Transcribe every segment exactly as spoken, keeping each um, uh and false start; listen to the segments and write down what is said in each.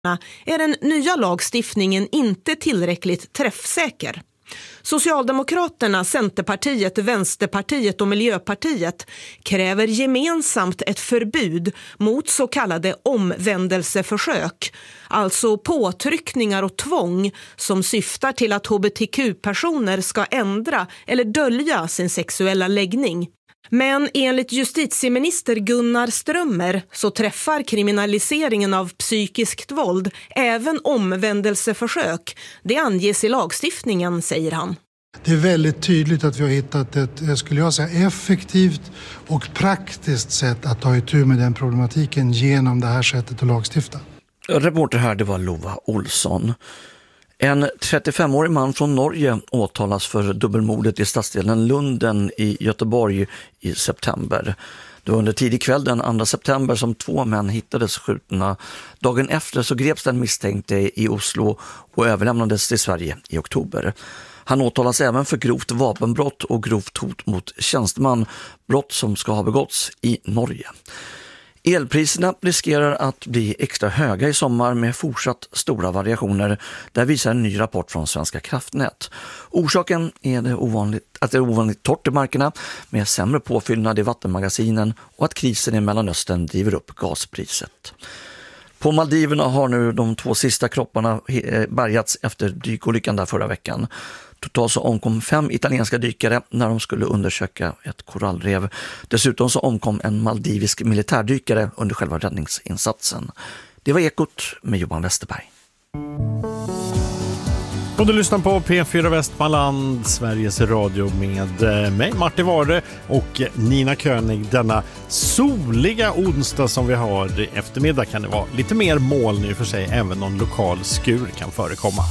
är den nya lagstiftningen inte tillräckligt träffsäker. Socialdemokraterna, Centerpartiet, Vänsterpartiet och Miljöpartiet kräver gemensamt ett förbud mot så kallade omvändelseförsök, alltså påtryckningar och tvång som syftar till att hbtq-personer ska ändra eller dölja sin sexuella läggning. Men enligt justitieminister Gunnar Strömmer så träffar kriminaliseringen av psykiskt våld även omvändelseförsök. Det anges i lagstiftningen, säger han. Det är väldigt tydligt att vi har hittat ett, jag skulle jag säga, effektivt och praktiskt sätt att ta itu med den problematiken genom det här sättet att lagstifta. Reporter här, det var Lova Olsson. En trettiofemårig man från Norge åtalas för dubbelmordet i stadsdelen Lunden i Göteborg i september. Det var under tidig kväll den andra september som två män hittades skjutna. Dagen efter så greps den misstänkte i Oslo och överlämnades till Sverige i oktober. Han åtalas även för grovt vapenbrott och grovt hot mot tjänsteman, brott som ska ha begåtts i Norge. Elpriserna riskerar att bli extra höga i sommar med fortsatt stora variationer. Där visar en ny rapport från Svenska kraftnät. Orsaken är det ovanligt, att det är ovanligt torrt i markerna med sämre påfyllnad i vattenmagasinen och att krisen i Mellanöstern driver upp gaspriset. På Maldiverna har nu de två sista kropparna bärgats efter dykolyckan där förra veckan. Totalt så omkom fem italienska dykare när de skulle undersöka ett korallrev. Dessutom så omkom en maldivisk militärdykare under själva räddningsinsatsen. Det var Ekot med Johan Westerberg. Och du lyssnar på P fyra Västmanland, Sveriges Radio med mig, Martin Ware och Nina König. Denna soliga onsdag som vi har i eftermiddag kan det vara lite mer moln i och för sig, även någon lokal skur kan förekomma.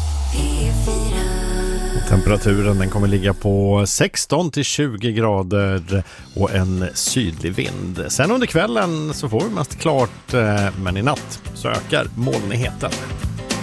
Temperaturen den kommer ligga på sexton till tjugo grader och en sydlig vind. Sen under kvällen så får vi mest klart, men i natt så ökar molnigheten.